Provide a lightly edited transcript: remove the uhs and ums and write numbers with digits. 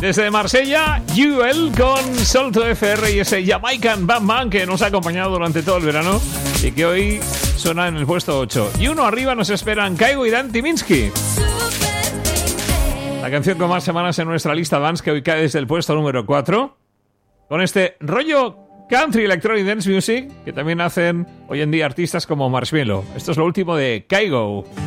Desde Marsella, UL con Solto FR y ese Jamaican Batman que nos ha acompañado durante todo el verano y que hoy suena en el puesto 8. Y uno arriba nos esperan Kygo y Dan Tyminski. La canción con más semanas en nuestra lista Dance, que hoy cae desde el puesto número 4. Con este rollo country, electronic dance music que también hacen hoy en día artistas como Marshmello. Esto es lo último de Kygo.